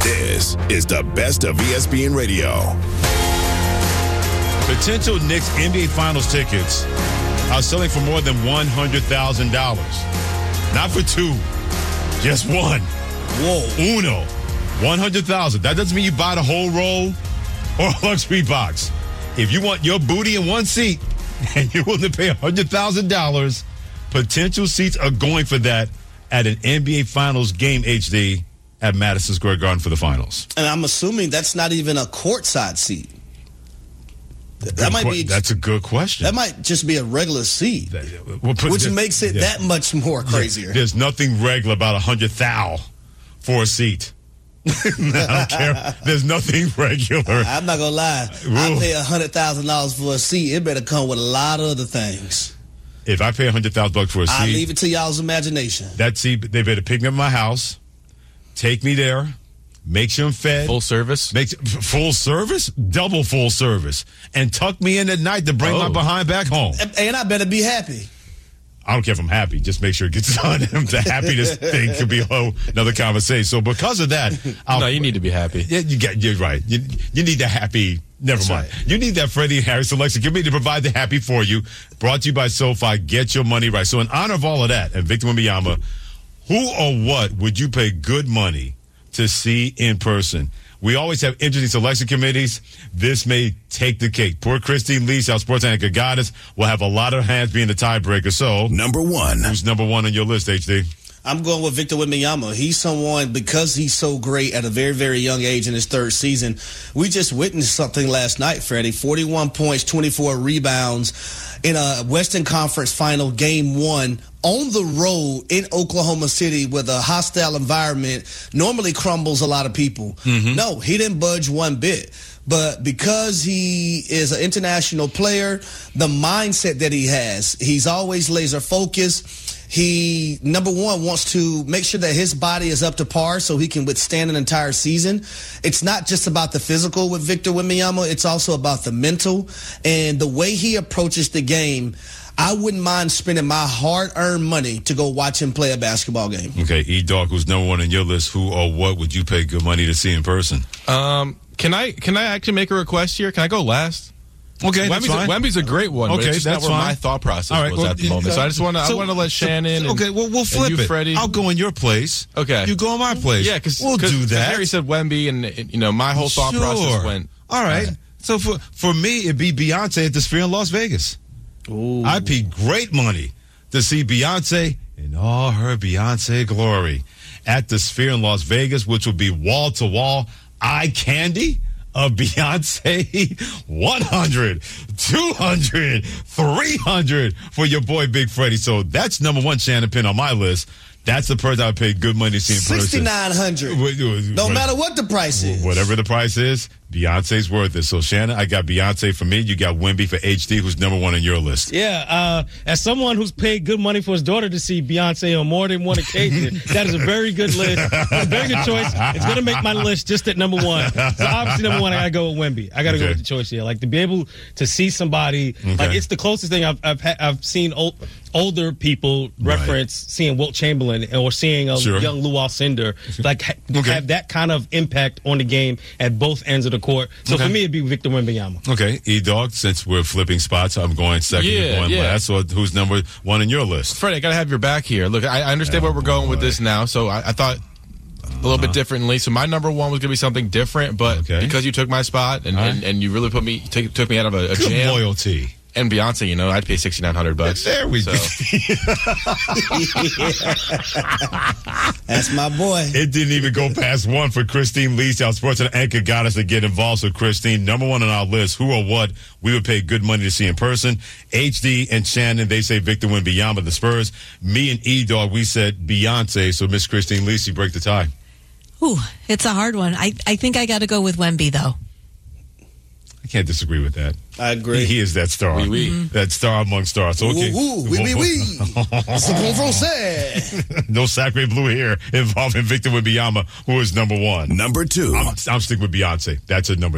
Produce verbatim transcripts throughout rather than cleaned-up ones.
This is the best of E S P N Radio. Potential Knicks N B A Finals tickets are selling for more than one hundred thousand dollars. Not for two, just one. Whoa. Uno. one hundred thousand dollars. That doesn't mean you buy the whole roll or a luxury box. If you want your booty in one seat and you're willing to pay one hundred thousand dollars, potential seats are going for that at an N B A Finals game, H D, at Madison Square Garden for the finals. And I'm assuming that's not even a courtside seat. That good might qu- be. That's a good question. That might just be a regular seat, that, we'll put, which makes it yeah. that much more crazier. Yeah. There's nothing regular about one hundred thousand dollars for a seat. I don't care. There's nothing regular. I'm not going to lie. Ooh. I pay one hundred thousand dollars for a seat. It better come with a lot of other things. If I pay one hundred thousand dollars for a seat, I leave it to y'all's imagination. That seat, they better pick me up at my house, take me there, make sure I'm fed. Full service? Make, full service? Double full service. And tuck me in at night to bring oh. my behind back home. And I better be happy. I don't care if I'm happy. Just make sure it gets done. The happiness thing could be a whole another conversation. So because of that, I'll, no, you need to be happy. Yeah, you get. You're right. You, you need the happy. Never That's mind. Right. You need that Freddie Harris selection committee to provide the happy for you. Brought to you by SoFi. Get your money right. So in honor of all of that, and Victor Wembanyama, who or what would you pay good money to see in person? We always have interesting selection committees. This may take the cake. Poor Christine Leach, our sports anchor goddess, will have a lot of hands being the tiebreaker. So, number one. Who's number one on your list, H D? I'm going with Victor Wembanyama. He's someone, because he's so great at a very, very young age in his third season. We just witnessed something last night, Freddie. forty-one points, twenty-four rebounds in a Western Conference final game one on the road in Oklahoma City with a hostile environment normally crumbles a lot of people. Mm-hmm. No, he didn't budge one bit. But because he is an international player, the mindset that he has, he's always laser focused. He, number one, wants to make sure that his body is up to par so he can withstand an entire season. It's not just about the physical with Victor Wembanyama. It's also about the mental. And the way he approaches the game, I wouldn't mind spending my hard-earned money to go watch him play a basketball game. Okay, E-Dog, who's number one on your list, who or what would you pay good money to see in person? Um, can I can I actually make a request here? Can I go last? Okay, that's Wemby's fine. A, Wemby's a great one. Okay, but it's just that's not where fine. my thought process All right, was well, at the moment. So I just want to. So, I want to let Shannon. And, okay, well, we'll flip and you, it. Freddie. I'll go in your place. Okay, you go in my place. Yeah, because we'll do that. Harry said Wemby, and you know my whole thought sure. process went. All right. Uh, so for for me, it'd be Beyonce at the Sphere in Las Vegas. Ooh. I'd pay great money to see Beyonce in all her Beyonce glory at the Sphere in Las Vegas, which would be wall to wall eye candy of Beyonce. one hundred, two hundred, three hundred for your boy Big Freddie. So that's number one Shannon Pin on my list. That's the person I would pay good money to see in person. sixty-nine hundred dollars. No matter what the price is. Whatever the price is, Beyonce's worth it. So, Shannon, I got Beyonce for me. You got Wemby for H D, who's number one on your list. Yeah, uh, as someone who's paid good money for his daughter to see Beyonce on more than one occasion, that is a very good list. A very good choice. It's going to make my list just at number one. So, obviously, number one, I got to go with Wemby. I got to okay. go with the choice here. Like, to be able to see somebody, okay. like, it's the closest thing I've I've, ha- I've seen old, older people reference right. seeing Wilt Chamberlain or seeing a sure. young Lou Alcindor, like, ha- okay. have that kind of impact on the game at both ends of the court. So okay. for me, it'd be Victor Wembanyama. Okay, E-Dog, since we're flipping spots, I'm going second, yeah, you're going yeah. last. So who's number one on your list? Freddie, I got to have your back here. Look, I, I understand oh, where we're going boy. with this now, so I, I thought a little uh-huh. bit differently. So my number one was going to be something different, but okay. because you took my spot and, right. and, and you really put me took, took me out of a, a Good jam. loyalty. And Beyonce, you know, I'd pay sixty-nine hundred bucks. There we so. go. That's my boy. It didn't even go past one for Christine Leach, our sports and anchor got us to get involved. So, Christine, number one on our list, who or what we would pay good money to see in person. H D and Shannon, they say Victor Wembanyama, the Spurs. Me and E-Dog, we said Beyonce. So, Miss Christine Leach, you break the tie. Ooh, it's a hard one. I, I think I got to go with Wemby, though. I can't disagree with that. I agree. He, he is that star. Oui, oui. Mm-hmm. That star among stars. So, okay. Ooh, ooh, oui, oui, oui. C'est bon français. No sacre bleu here involving Victor Wembanyama, who is number one. Number two. I'm, I'm sticking with Beyonce. That's a number two.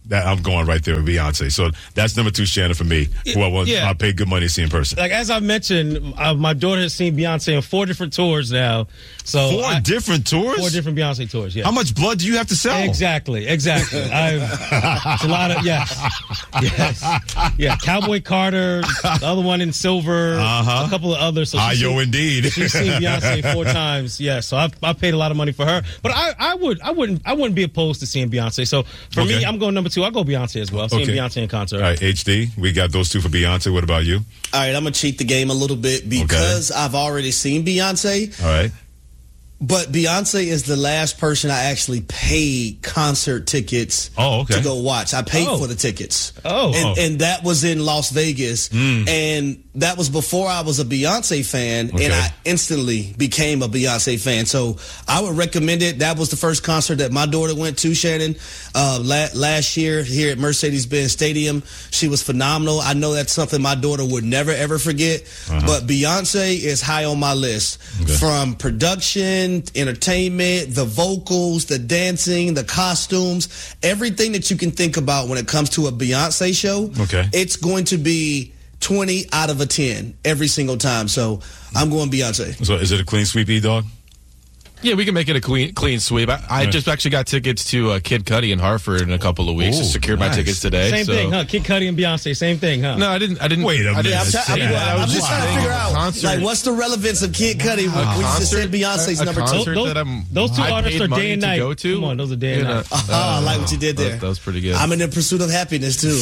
that I'm going right there with Beyonce. So that's number two, Shannon, for me, who I want. Yeah. I pay good money to see in person. Like as I mentioned, uh, my daughter has seen Beyonce on four different tours now. So Four I, different tours? Four different Beyonce tours, yeah. How much blood do you have to sell? Exactly, exactly. I've, it's a lot of, yes. Yes. Yeah, Cowboy Carter, the other one in silver, Uh-huh. a couple of others. So Hi, she's yo, seen- indeed. She's seen Beyonce four times, yeah. So I I paid a lot of money for her. But I, I would I wouldn't I wouldn't be opposed to seeing Beyonce. So for Okay. me, I'm going number two. I'll go Beyonce as well. Seeing Okay. Beyonce in concert. All right, H D, we got those two for Beyonce. What about you? All right, I'm going to cheat the game a little bit because I've already seen Beyonce. All right. But Beyonce is the last person I actually paid concert tickets Oh, okay. to go watch. I paid Oh. for the tickets. Oh. And, Oh. and that was in Las Vegas. Mm. And that was before I was a Beyonce fan. Okay. And I instantly became a Beyonce fan. So I would recommend it. That was the first concert that my daughter went to, Shannon, uh, la- last year here at Mercedes-Benz Stadium. She was phenomenal. I know that's something my daughter would never, ever forget. Uh-huh. But Beyonce is high on my list. Okay. From production, entertainment, the vocals, the dancing, the costumes, everything that you can think about when it comes to a Beyonce show. Okay. It's going to be twenty out of a ten every single time. So I'm going Beyonce. So is it a clean sweep, E-Dog? Yeah, we can make it a clean clean sweep. I, I Right. just actually got tickets to uh, Kid Cudi in Hartford in a couple of weeks. Ooh, Just secured my nice. tickets today. Same so. thing, huh? Kid Cudi and Beyonce, same thing, huh? No, I didn't. I didn't. Wait a I didn't minute. I'm, try- say I'm, that. I I'm was just trying to saying figure a out, concert- like, what's the relevance of Kid Cudi when a we just concert- said Beyonce's a number two? concert Those- that I'm, those two I artists paid are money day and to night. Go to. Come on, those are day and You know, night. Ah, I like what you did there. That, that was pretty good. I'm in the pursuit of happiness, too.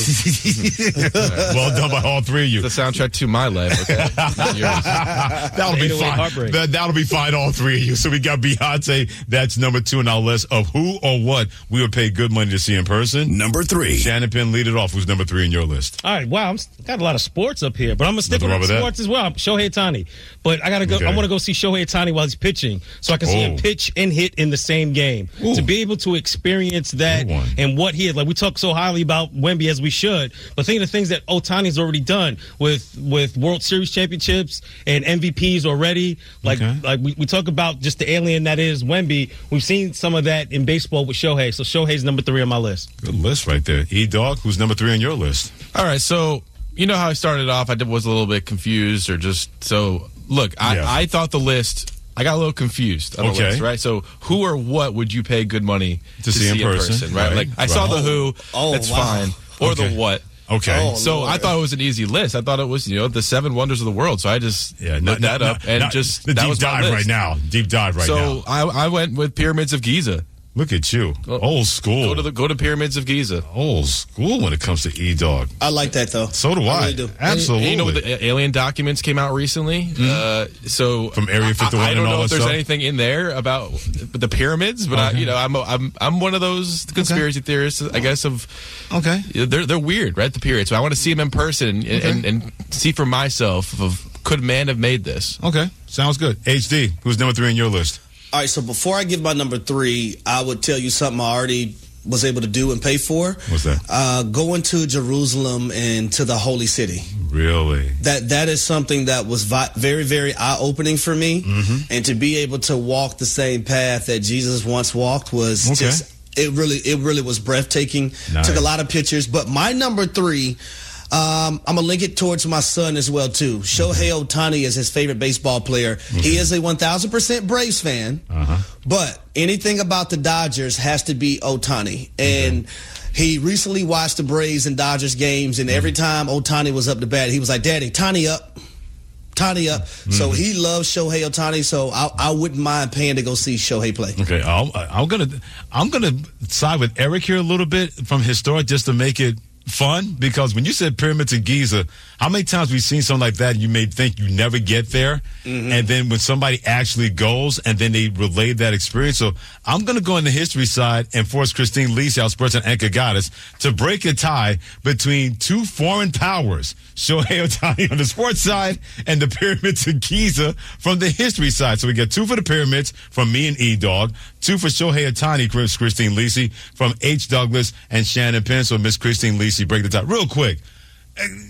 Well done by all three of you. the soundtrack to my life. Okay, not yours. That'll be eight oh eight fine. Heartbreak. That, that'll be fine, all three of you. So we got Beyonce. That's number two on our list of who or what we would pay good money to see in person. Number three. Shannon Penn, lead it off. Who's number three in your list? All right, wow, I'm s- got a lot of sports up here, but I'm gonna stick Nothing wrong with with that. sports as well. Shohei Ohtani, but I gotta go. Okay. I want to go see Shohei Ohtani while he's pitching, so I can see Oh. him pitch and hit in the same game. Ooh. To be able to experience that Good one. and what he is like, we talk so highly about Wemby as we should, but think of the things that Ohtani's already done with with World Series championships and M V Ps already. Like Okay. like we, we talk about just the alien that is Wemby. We've seen some of that in baseball with Shohei, so Shohei's number three on my list. Good list right there. E-Dog, who's number three on your list? All right, so you know how I started off. I did, was a little bit confused, or just so. Look, I, Yeah. I thought the list. I got a little confused on the Okay. list, right? So, who or what would you pay good money To see in person, right? right, Like, I right. saw the who. Oh, that's wow. fine. Or Okay. the what. Okay. Oh, So Lord. I thought it was an easy list. I thought it was, you know, the seven wonders of the world. So I just Yeah, looked that up and not- just the that deep was my dive list. right now. Deep dive right so now. I, I went with Pyramids of Giza. Look at you, old school. Go to the go to Pyramids of Giza. Old school when it comes to E-Dog. I like that, though. So do I. really do. Absolutely. And you know, the alien documents came out recently. Uh, so From Area fifty-one I, I don't and all know if that there's stuff? anything in there about the pyramids, but I, you know, I'm I'm I'm one of those conspiracy theorists, I guess. Of Okay. they're they're weird, right? The pyramids. So I want to see them in person and, Okay. and, and see for myself of could man have made this? Okay. Sounds good. H D, who's number three on your list? All right, so before I give my number three, I would tell you something I already was able to do and pay for. What's that? Uh, going to Jerusalem and to the Holy City. Really? That that is something that was vi- very, very eye-opening for me. Mm-hmm. And to be able to walk the same path that Jesus once walked was Okay. just, it really, it really was breathtaking. Nice. Took a lot of pictures. But my number three, um, I'm going to link it towards my son as well, too. Shohei Ohtani is his favorite baseball player. He is a one thousand percent Braves fan. Uh-huh. But anything about the Dodgers has to be Ohtani. And he recently watched the Braves and Dodgers games, and every time Ohtani was up to bat, he was like, Daddy, Tani up. Tani up. So he loves Shohei Ohtani, so I, I wouldn't mind paying to go see Shohei play. Okay, I'll, I'm gonna I'm gonna side with Eric here a little bit from historic just to make it fun, because when you said Pyramids of Giza, how many times we've seen something like that and you may think you never get there, Mm-hmm. and then when somebody actually goes and then they relay that experience. So I'm going to go on the history side and force Christine Lisi, our sports and anchor goddess, to break a tie between two foreign powers, Shohei Ohtani on the sports side and the Pyramids of Giza from the history side. So we get two for the Pyramids from me and E-Dog, two for Shohei Ohtani, Christine Lisi, from H. Douglas and Shannon Penn. So Miss Christine Lisi, break the tie real quick.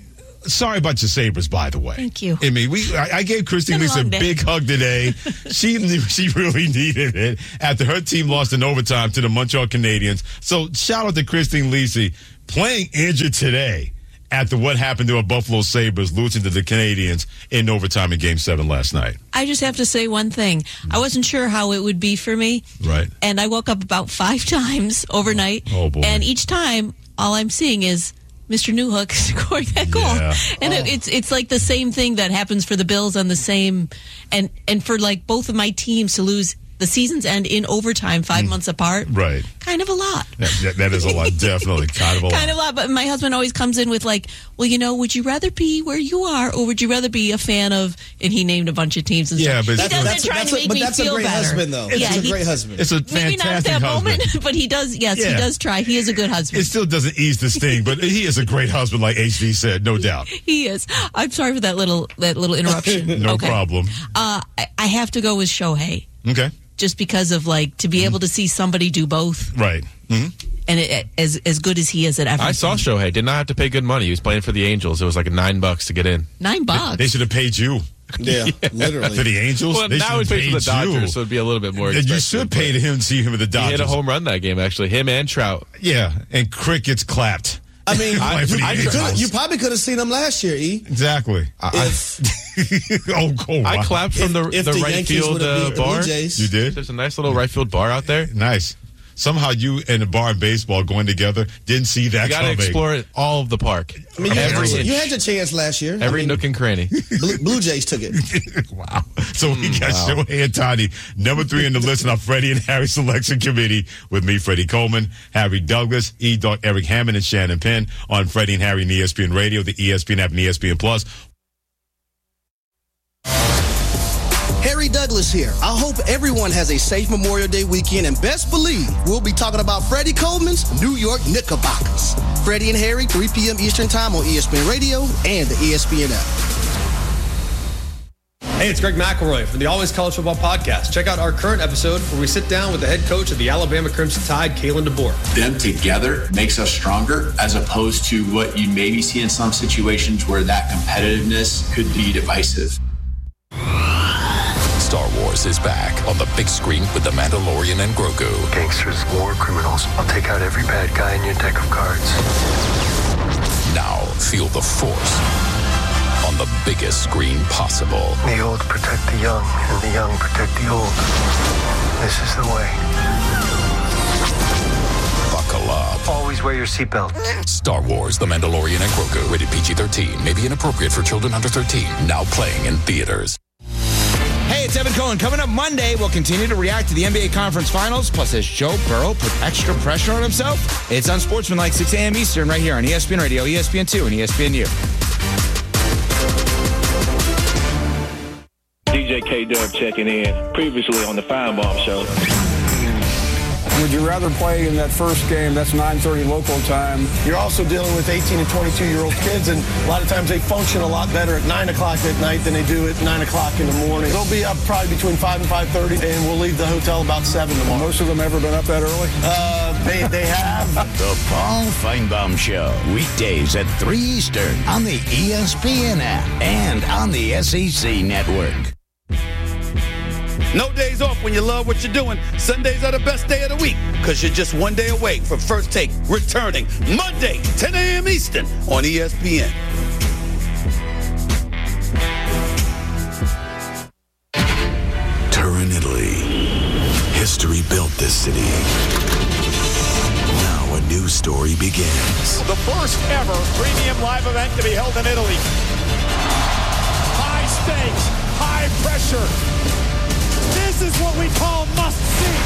sorry about your Sabres, by the way. Thank you. I mean, we I, I gave Christine Lisa a, a big hug today. she knew she really needed it after her team lost in overtime to the Montreal Canadiens. So shout out to Christine Lisi playing injured today after what happened to our Buffalo Sabres losing to the Canadiens in overtime in Game seven last night. I just have to say one thing. I wasn't sure how it would be for me. Right. And I woke up about five times overnight. Oh, boy. And each time, all I'm seeing is Mister Newhook scoring that goal. Yeah. And oh. it, it's it's like the same thing that happens for the Bills on the same, and, and for like both of my teams to lose the seasons end in overtime five mm. months apart. Right. Kind of a lot. That, that, that is a lot, definitely. Kind of a lot. Kind of a lot, but my husband always comes in with like, well, you know, would you rather be where you are, or would you rather be a fan of, and he named a bunch of teams and yeah, stuff. But he does that's, it trying that's to a, make but me that's feel a great better. husband, though. Yeah, it's a he, great husband. It's a Maybe fantastic not at that husband. moment, but he does, yes, Yeah. he does try. He is a good husband. It still doesn't ease the sting, but he is a great husband, like H D said, no doubt. He is. I'm sorry for that little that little interruption. No okay. problem. Uh, I, I have to go with Shohei. Okay. Just because of like to be Mm-hmm. able to see somebody do both, Right. Mm-hmm. and it, as as good as he is at everything. I saw Shohei. Did not have to pay good money. He was playing for the Angels. It was like a nine bucks to get in. Nine bucks. They should have paid you. Yeah, literally. For the Angels? Well, they now he's should playing have for the paid Dodgers, you. so it'd be a little bit more And expensive. you should pay to him to see him with the He Dodgers. hit a home run that game, actually. Him and Trout. Yeah, and Crick gets clapped. I mean, I- you, I- you, I- could, you probably could have seen him last year, E. Exactly. If, oh, oh, wow. I clapped from the, if the, the right Yankees field would have uh, beat the bar. Blue Jays. You did? There's a nice little right field bar out there. Nice. Somehow you and the bar and baseball going together didn't see that You got to coming. explore it, all of the park. I mean, you, every had, inch. you had your chance last year. Every I mean, nook and cranny. Blue, Blue Jays took it. Wow. So we got wow. Shohei and Tani, number three in the list in our Freddie and Harry selection committee with me, Freddie Coleman, Harry Douglas, E. Doc, Eric Hammond, and Shannon Penn on Freddie and Harry and E S P N Radio, the E S P N app, and E S P N Plus. Harry Douglas here. I hope everyone has a safe Memorial Day weekend, and best believe we'll be talking about Freddie Coleman's New York Knickerbockers. Freddie and Harry, three p.m. Eastern Time on E S P N Radio and the E S P N app. Hey, it's Greg McElroy from the Always College Football Podcast. Check out our current episode where we sit down with the head coach of the Alabama Crimson Tide, Kalen DeBoer. Them together makes us stronger, as opposed to what you maybe see in some situations where that competitiveness could be divisive. Star Wars is back on the big screen with The Mandalorian and Grogu. Gangsters, war criminals. I'll take out every bad guy in your deck of cards. Now feel the Force on the biggest screen possible. The old protect the young, and the young protect the old. This is the way. Buckle up. Always wear your seatbelt. Star Wars, The Mandalorian and Grogu. Rated P G thirteen. May be inappropriate for children under thirteen. Now playing in theaters. Hey, it's Evan Cohen. Coming up Monday, we'll continue to react to the N B A Conference Finals. Plus, has Joe Burrow put extra pressure on himself? It's Unsportsmanlike, six a.m. Eastern, right here on E S P N Radio, E S P N two, and E S P N U. D J K-Dub checking in, previously on the Firebomb Show. Would you rather play in that first game? That's nine thirty local time. You're also dealing with eighteen and twenty-two-year-old kids, and a lot of times they function a lot better at nine o'clock at night than they do at nine o'clock in the morning. They'll be up probably between five and five thirty, and we'll leave the hotel about seven tomorrow. Most of them ever been up that early? Uh, they, they have. The Paul Feinbaum Show, weekdays at three Eastern on the E S P N app and on the S E C Network. No days off when you love what you're doing. Sundays are the best day of the week because you're just one day away from First Take returning Monday, ten a.m. Eastern on E S P N. Turin, Italy. History built this city. Now a new story begins. The first ever premium live event to be held in Italy. High stakes, high pressure. This is what we call must-see.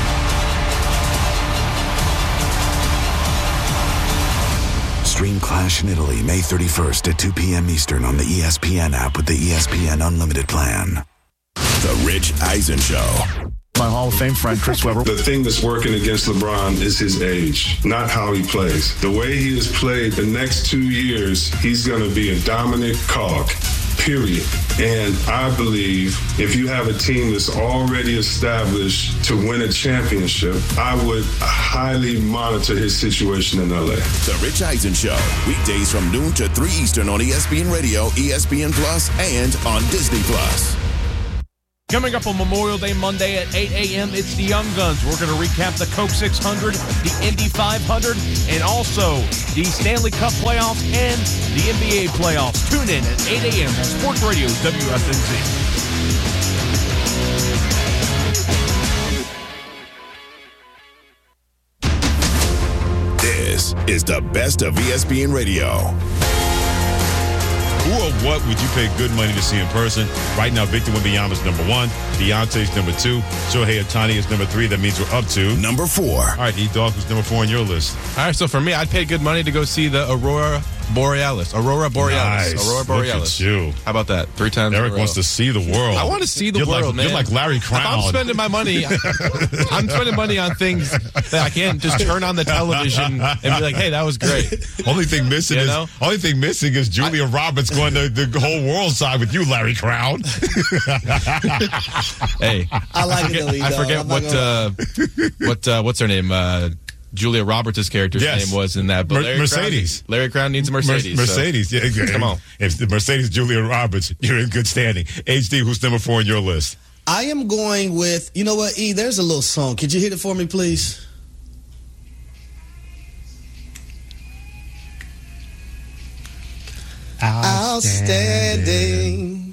Stream Clash in Italy May thirty-first at two p.m. Eastern on the E S P N app with the E S P N Unlimited plan. The Rich Eisen Show. My Hall of Fame friend, Chris Webber. The thing that's working against LeBron is his age, not how he plays. The way he has played the next two years, he's going to be a dominant cog. period. And I believe if you have a team that's already established to win a championship, I would highly monitor his situation in L A. The Rich Eisen Show, weekdays from noon to three Eastern on E S P N Radio, E S P N Plus, and on Disney Plus. Coming up on Memorial Day Monday at eight a.m., it's the Young Guns. We're going to recap the Coke six hundred, the Indy five hundred, and also the Stanley Cup playoffs and the N B A playoffs. Tune in at eight a.m. on Sports Radio W F N Z. This is the best of E S P N Radio. Who or what would you pay good money to see in person? Right now, Victor Wembanyama is number one. Beyonce's number two. Shohei Ohtani is number three. That means we're up to number four. All right, E-Dog, who's number four on your list? All right, so for me, I'd pay good money to go see the Aurora Borealis. Aurora Borealis. Nice. Aurora Borealis. Look at you. How about that? Three times Eric in a row. wants to see the world. I want to see the you're world, like, man. You're like Larry Crown. If I'm spending my money, I'm spending money on things that I can't just turn on the television and be like, hey, that was great. Only thing missing You is know? only thing missing is Julia I, Roberts going to the whole world side with you, Larry Crown. Hey, I like I forget, it though, I forget what uh, what uh, what's her name? Uh, Julia Roberts' character's yes. name was in that. But Larry Mercedes. Crown, Larry Crown needs a Mercedes. Mer- Mercedes. So. Yeah, Come on. If the Mercedes Julia Roberts, you're in good standing. H D, who's number four on your list? I am going with, you know what, E, there's a little song. Could you hit it for me, please? Outstanding.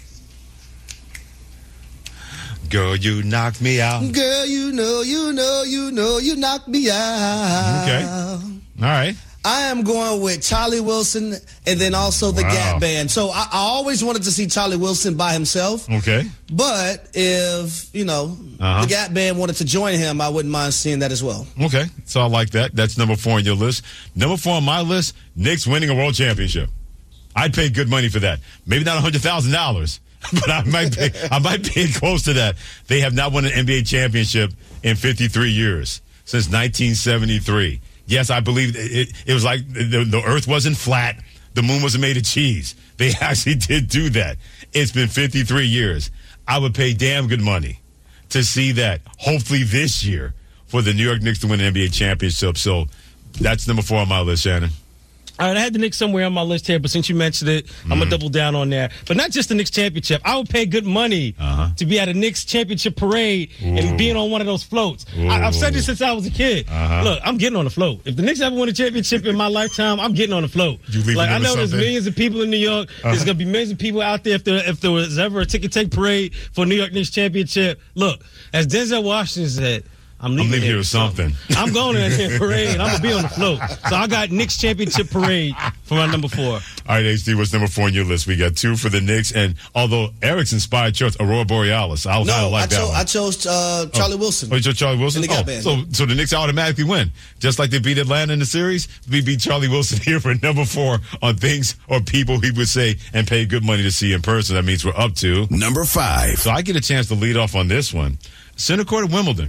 Girl, you knocked me out. Girl, you know, you know, you know, you knocked me out. Okay. All right. I am going with Charlie Wilson and then also the Wow. Gap Band. So I, I always wanted to see Charlie Wilson by himself. Okay. But if, you know, Uh-huh. the Gap Band wanted to join him, I wouldn't mind seeing that as well. Okay. So I like that. That's number four on your list. Number four on my list, Knicks winning a world championship. I'd pay good money for that. Maybe not one hundred thousand dollars. But I might pay, I might pay close to that. They have not won an N B A championship in fifty-three years, since nineteen seventy-three. Yes, I believe it, it was like the, the earth wasn't flat. The moon wasn't made of cheese. They actually did do that. It's been fifty-three years. I would pay damn good money to see that, hopefully this year, for the New York Knicks to win an N B A championship. So that's number four on my list, Shannon. All right, I had the Knicks somewhere on my list here, but since you mentioned it, I'm going to double down on that. But not just the Knicks championship. I would pay good money uh-huh. to be at a Knicks championship parade Ooh. and being on one of those floats. I, I've said this since I was a kid. Uh-huh. Look, I'm getting on the float. If the Knicks ever win a championship in my lifetime, I'm getting on the float. You leaving like I them know or there's something? millions of people in New York. Uh-huh. There's going to be millions of people out there if there, if there was ever a ticket take parade for New York Knicks championship. Look, as Denzel Washington said, I'm leaving, I'm leaving here here with something. I'm going to that parade. I'm going to be on the float. So I got Knicks championship parade for my number four. All right, H D, what's number four on your list? We got two for the Knicks, and although Eric's inspired chose Aurora Borealis, I No, kind of like I, that cho- one. I chose uh, Charlie Wilson. Oh, you chose Charlie Wilson? And the Gap Oh, Band. so, so the Knicks automatically win. Just like they beat Atlanta in the series, we beat Charlie Wilson here for number four on things or people he would say and pay good money to see in person. That means we're up to number five. So I get a chance to lead off on this one. Center court at Wimbledon.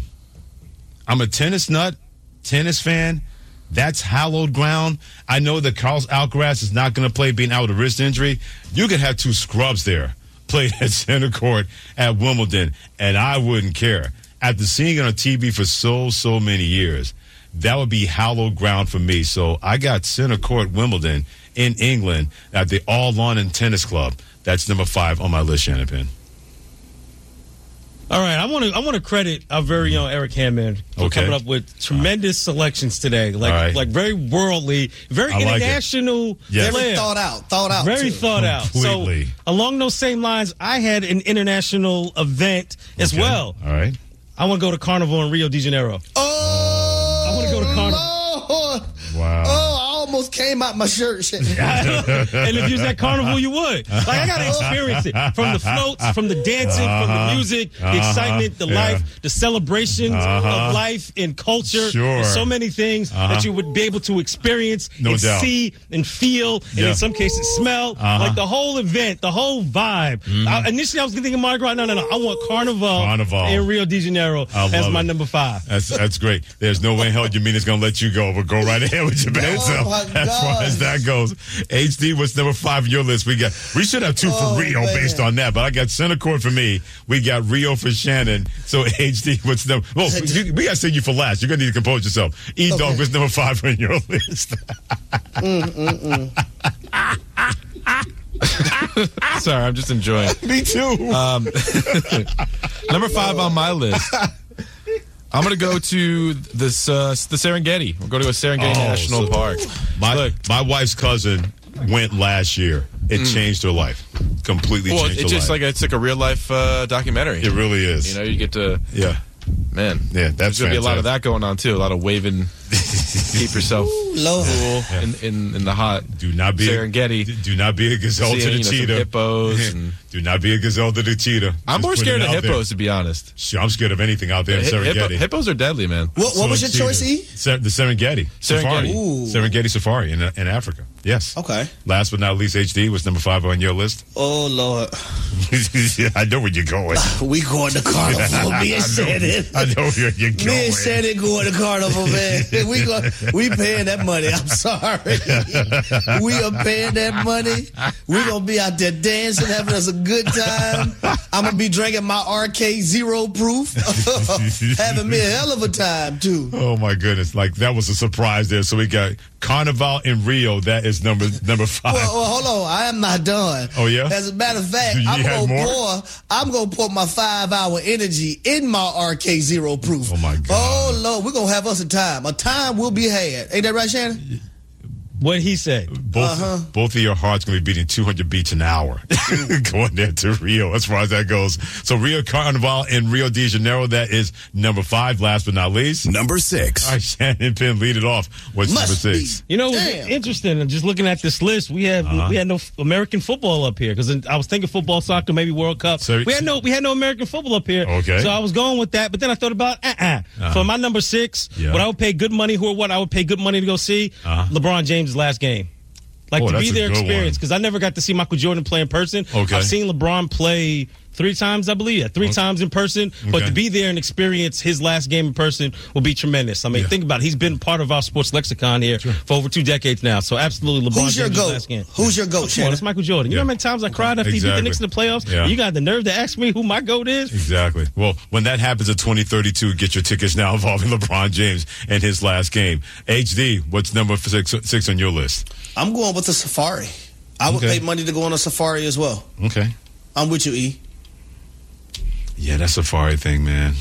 I'm a tennis nut, tennis fan. That's hallowed ground. I know that Carlos Alcaraz is not going to play being out with a wrist injury. You could have two scrubs there play at center court at Wimbledon, and I wouldn't care. After seeing it on T V for so, so many years, that would be hallowed ground for me. So I got center court Wimbledon in England at the All Lawn and Tennis Club. That's number five on my list, Shannon Penn. All right, I want to I want to credit our very own Eric Hammond for Okay. coming up with tremendous selections today. Like All right. like very worldly, very I like it. international, Yes. Very flair. thought out. Thought out. very too. thought out. Completely. So along those same lines, I had an international event as Okay. well. All right. I want to go to Carnival in Rio de Janeiro. Oh, I want to go to Carnival. Lord. Wow. Oh, I almost came out my shirt. And if you was at Carnival, you would. Like, I got to experience it. From the floats, from the dancing, from the Uh-huh. music, the Uh-huh. excitement, the Yeah. life, the celebrations Uh-huh. of life and culture. Sure. There's so many things Uh-huh. that you would be able to experience No and doubt. see and feel, and Yeah. in some cases smell. Uh-huh. Like the whole event, the whole vibe. Mhm. I, initially, I was thinking Mardi Gras. No, no, no. I want Carnival, Carnival. in Rio de Janeiro I as love my it. number five. That's that's great. There's no way in hell Jamina's going to let you go, but go right ahead with your bad self. as far as that goes. H D, what's number five on your list? We got. We should have two for Oh, Rio man. based on that, but I got center court for me. We got Rio for Shannon. So H D, what's number? Well, you, we got to send you for last. You're gonna need to compose yourself. E Dog, Okay. what's number five on your list? Mm, mm, mm. Sorry, I'm just enjoying. Me too. Um, number five on my list. I'm gonna go to this uh, the Serengeti. We'll go to a Serengeti Oh, National so- Park. My Look, my wife's cousin went last year. It Mm. changed her life. Completely well, changed her it's just life. like it's like a real life uh, documentary. It really is. You know, you get to yeah, man. Yeah, that's There's gonna be a lot of fantastic. that going on too. A lot of waving. Keep yourself Lord. cool in, in in the hot. Do not be Serengeti. A, do not be a gazelle Seeing, to the you know, some cheetah. hippos. And, Do not be a gazelle to the cheetah. I'm Just more put scared it of out there. hippos, to be honest. Sure, I'm scared of anything out there in Hi- hippo- Serengeti. hippos are deadly, man. What, what was your cheetah. choice, E? Se- the Serengeti. Safari. Serengeti. Ooh. Serengeti Safari in, in Africa. Yes. Okay. Last but not least, H D was number five on your list. Oh, Lord. I know where you're going. We going to Carnival. Me and Shannon. I know where you're going. Me and Shannon going to Carnival, man. We go, we paying that money. I'm sorry. We are paying that money. We gonna be out there dancing, having us a good time. I'm gonna be drinking my R K Zero Proof, having me a hell of a time too. Oh my goodness! Like that was a surprise there. So we got Carnival in Rio. That is number number five. Well, well, hold on. I am not done. Oh, yeah? As a matter of fact, You I'm had gonna more? pour. I'm gonna pour my five hour energy in my R K Zero Proof. Oh my God! Oh Lord, we're gonna have us a time. A time will be had. Ain't that right, Shannon? What he said. Both Uh-huh. both of your hearts gonna be beating two hundred beats an hour going there to Rio. As far as that goes, so Rio Carnival in Rio de Janeiro. That is number five. Last but not least, Number six. all right, Shannon Penn, lead it off. What's Must number six? You know, it was Damn. interesting. And just looking at this list, we have Uh-huh. we had no f- American football up here because I was thinking football, soccer, maybe World Cup. So- we had no we had no American football up here. Okay. So I was going with that, but then I thought about uh uh Uh-huh. for my number six. Yeah. What I would pay good money, who or what I would pay good money to go see Uh-huh. LeBron James' last game. Like Oh, to that's be a there good experience one. because I never got to see Michael Jordan play in person. Okay. I've seen LeBron play three times, I believe. Yeah, three Okay. times in person. But Okay. to be there and experience his last game in person will be tremendous. I mean, Yeah. think about it. He's been part of our sports lexicon here for over two decades now. So absolutely, LeBron Who's your James' goat? last game. Who's your goat, Come on, Shannon? it's Michael Jordan. You Yeah. know how many times I cried after he beat Exactly. the Knicks in the playoffs? Yeah. You got the nerve to ask me who my goat is? Exactly. Well, when that happens in twenty thirty-two, get your tickets now involving LeBron James and his last game. H D, what's number six, six on your list? I'm going with the safari. I would Okay. pay money to go on a safari as well. Okay. I'm with you, E. Yeah, that safari thing, man.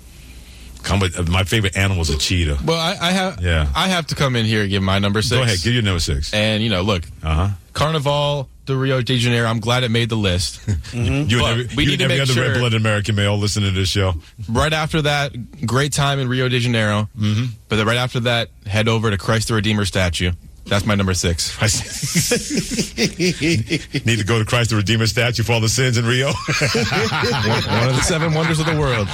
Come with, uh, my favorite animal is a cheetah. Well, I, I have Yeah. I have to come in here and give my number six. Go ahead, give your number six. And you know, look, Uh huh. Carnival de Rio de Janeiro. I'm glad it made the list. You But and every, we you need and to every make other sure- red-blooded American male listening to this show. Right after that, great time in Rio de Janeiro. Mm-hmm. But then right after that, head over to Christ the Redeemer statue. That's my number six. Need to go to Christ the Redeemer statue for all the sins in Rio. one, one of the seven wonders of the world.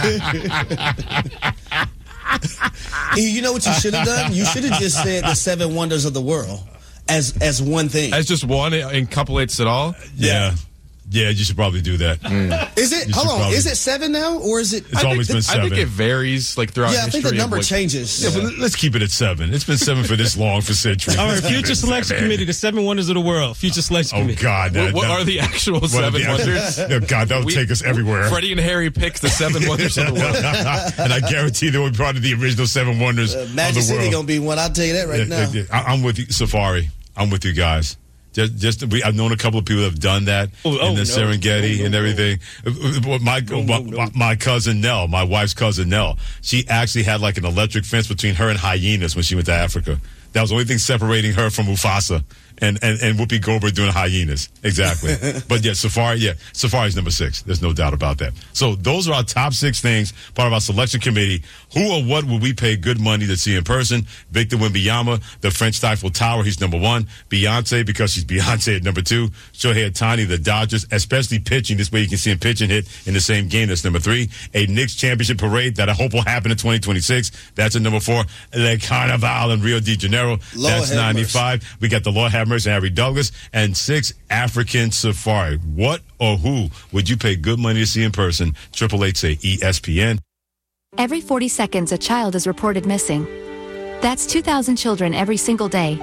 E, you know what you should have done? You should have just said the seven wonders of the world as as one thing. As just one, it encapsulates it all. Yeah. Yeah, you should probably do that. Is it? You Hold should on. probably- Is it seven now, or is it? It's always been I seven. think it varies like throughout Yeah, I history. think the number of, like, changes. Yeah, but let's keep it at seven. It's been seven for this long for centuries. All right, Future Selection Seven. Committee, the seven wonders of the world. Future Selection Oh, Committee. God. What, that- what that- are the actual what are seven the- wonders? Oh, God, that would We- take us everywhere. Freddie and Harry picks the seven wonders of the world. And I guarantee they will be part of the original seven wonders Uh, of Magic the City world. gonna be one. I'll tell you that right Yeah, now. yeah, yeah. I, I'm with you, Safari. I'm with you guys. Just, just we, I've known a couple of people that have done that Oh, oh, in the no. Serengeti No, no, and no. everything. Uh, My, my, my my cousin Nell, my wife's cousin Nell, she actually had like an electric fence between her and hyenas when she went to Africa. That was the only thing separating her from Mufasa and, and, and Whoopi Goldberg doing hyenas. Exactly. But yeah, Safari, yeah, Safari's number six. There's no doubt about that. So those are our top six things, part of our selection committee. Who or what would we pay good money to see in person? Victor Wembanyama, the French Eiffel Tower, he's number one. Beyonce, because she's Beyonce at number two. Shohei Ohtani, the Dodgers, especially pitching. This way you can see him pitch and hit in the same game. That's number three. A Knicks championship parade that I hope will happen in twenty twenty-six. That's at number four. Le Carnaval in Rio de Janeiro. Lord That's have ninety-five. We got the Lord have mercy and Harry Douglas. And six, African Safari. What or who would you pay good money to see in person? Triple Eight say E S P N. Every forty seconds, a child is reported missing. That's two thousand children every single day.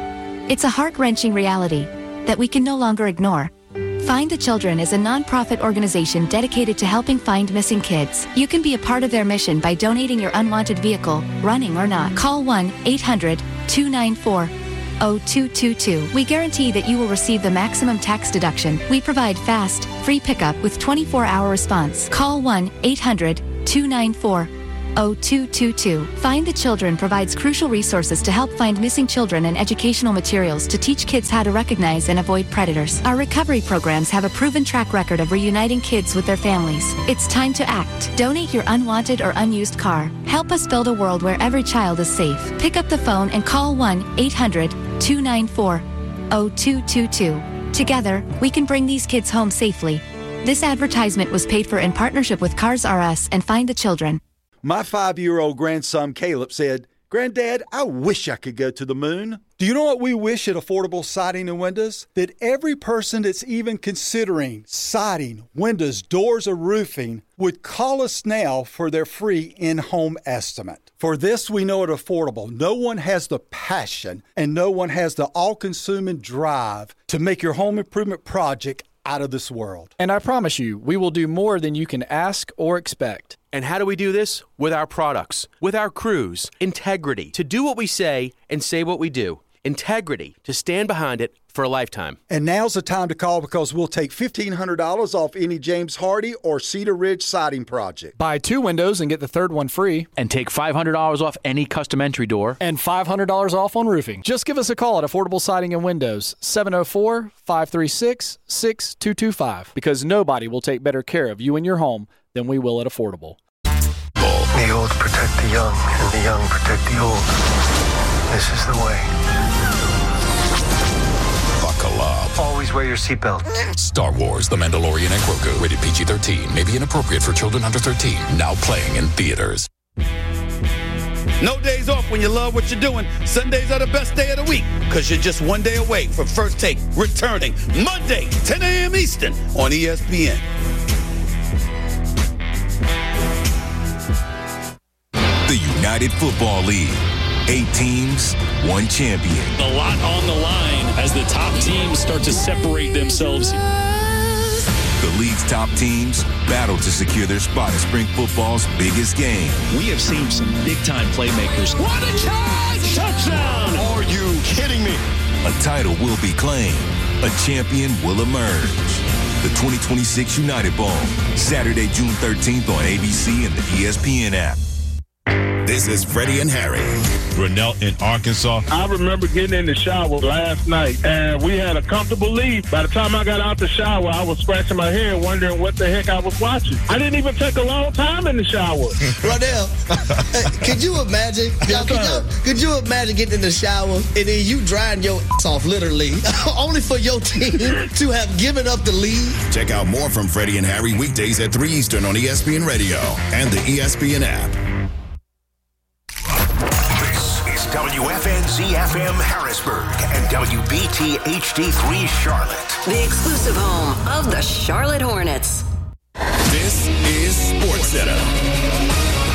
It's a heart-wrenching reality that we can no longer ignore. Find the Children is a non-profit organization dedicated to helping find missing kids. You can be a part of their mission by donating your unwanted vehicle, running or not. Call one eight hundred two nine four oh two two two. We guarantee that you will receive the maximum tax deduction. We provide fast, free pickup with twenty-four hour response. Call one eight hundred two nine four oh two two two. Find the Children provides crucial resources to help find missing children and educational materials to teach kids how to recognize and avoid predators. Our recovery programs have a proven track record of reuniting kids with their families. It's time to act. Donate your unwanted or unused car. Help us build a world where every child is safe. Pick up the phone and call one eight hundred two nine four oh two two two. Together, we can bring these kids home safely. This advertisement was paid for in partnership with Cars R Us and Find the Children. My five-year-old grandson, Caleb, said, "Granddad, I wish I could go to the moon." Do you know what we wish at Affordable Siding and Windows? That every person that's even considering siding, windows, doors, or roofing would call us now for their free in-home estimate. For this, we know at Affordable, no one has the passion and no one has the all-consuming drive to make your home improvement project out of this world. And I promise you, we will do more than you can ask or expect. And how do we do this? With our products, with our crews, integrity, to do what we say and say what we do. Integrity, to stand behind it for a lifetime. And now's the time to call because we'll take fifteen hundred dollars off any James Hardy or Cedar Ridge siding project. Buy two windows and get the third one free. And take five hundred dollars off any custom entry door. And five hundred dollars off on roofing. Just give us a call at Affordable Siding and Windows, seven oh four, five three six, six two two five. Because nobody will take better care of you and your home than we will at Affordable. The old protect the young, and the young protect the old. This is the way. Buckle up. Always wear your seatbelt. Star Wars, The Mandalorian and Grogu. Rated P G thirteen. May be inappropriate for children under thirteen. Now playing in theaters. No days off when you love what you're doing. Sundays are the best day of the week because you're just one day away from First Take returning Monday, ten a.m. Eastern on E S P N. The United Football League. Eight teams, one champion. A lot on the line as the top teams start to separate themselves. The league's top teams battle to secure their spot in spring football's biggest game. We have seen some big-time playmakers. What a catch! Touchdown! Are you kidding me? A title will be claimed. A champion will emerge. The twenty twenty-six United Bowl, Saturday, June thirteenth on A B C and the E S P N app. This is Freddie and Harry. Grinnell in Arkansas. I remember getting in the shower last night, and we had a comfortable lead. By the time I got out the shower, I was scratching my head, wondering what the heck I was watching. I didn't even take a long time in the shower. Rodell, could you imagine? Y'all, could, you, could you imagine getting in the shower and then you drying your ass off, literally, only for your team to have given up the lead? Check out more from Freddie and Harry weekdays at three Eastern on E S P N Radio and the E S P N app. W F N Z F M Harrisburg and W B T H D three Charlotte. The exclusive home of the Charlotte Hornets. This is SportsCenter.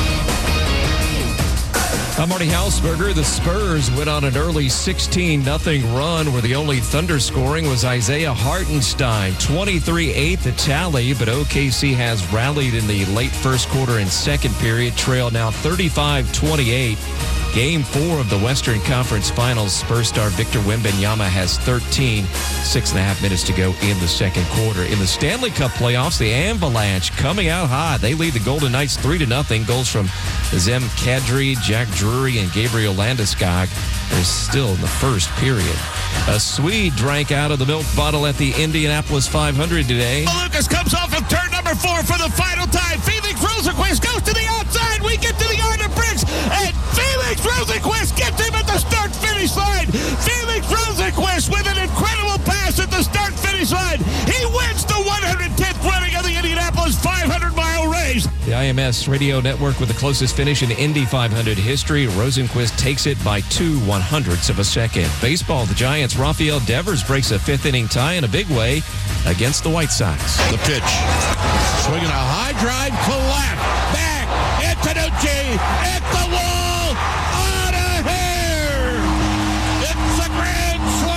I'm Marty Hausberger. The Spurs went on an early sixteen nothing run where the only Thunder scoring was Isaiah Hartenstein. twenty-three eight the tally, but O K C has rallied in the late first quarter and second period. Trail now thirty-five twenty-eight. Game four of the Western Conference Finals. Spurs star Victor Wembanyama has thirteen. Six and a half minutes to go in the second quarter. In the Stanley Cup playoffs, the Avalanche coming out hot. They lead the Golden Knights three to nothing. Goals from Zem Kadri, Jack Drury, and Gabriel Landeskog. They're still in the first period. A Swede drank out of the milk bottle at the Indianapolis five hundred today. Lucas comes off of turn number four for the final time. Felix Rosenquist goes to the outside. We get to the Arden Bricks, and Felix Rosenquist gets him at the start-finish line. Felix Rosenquist with an incredible pass at the start-finish line. He wins the one hundred tenth running of the Indianapolis five hundred mile race. The I M S radio network with the closest finish in Indy five hundred history. Rosenquist takes it by two one-hundredths of a second. Baseball, the Giants' Rafael Devers breaks a fifth-inning tie in a big way against the White Sox. The pitch. Swinging a high drive to left. Back. Antonucci at the wall. Out of here. It's a grand slam.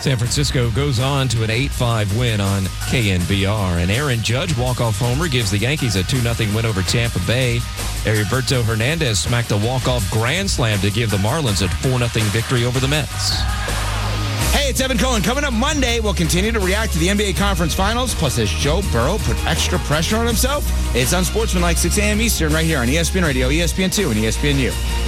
San Francisco goes on to an eight five win on K N B R. And Aaron Judge walk-off homer gives the Yankees a two nothing win over Tampa Bay. Heriberto Hernandez smacked a walk-off grand slam to give the Marlins a four nothing victory over the Mets. Hey, it's Evan Cohen. Coming up Monday, we'll continue to react to the N B A Conference Finals. Plus, has Joe Burrow put extra pressure on himself? It's Unsportsmanlike, six a.m. Eastern, right here on E S P N Radio, E S P N two, and E S P N U.